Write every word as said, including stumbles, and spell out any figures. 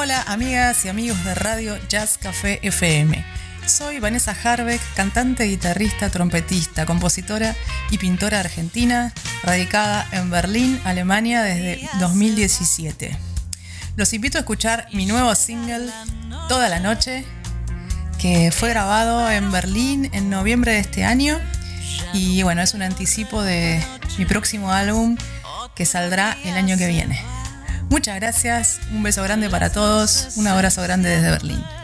Hola amigas y amigos de Radio Jazz Café F M. Soy Vanessa Harbeck, cantante, guitarrista, trompetista, compositora y pintora argentina, radicada en Berlín, Alemania desde dos mil diecisiete. Los invito a escuchar mi nuevo single, Toda la Noche, que fue grabado en Berlín en noviembre de este año y bueno, es un anticipo de mi próximo álbum que saldrá el año que viene. Muchas gracias, un beso grande para todos, un abrazo grande desde Berlín.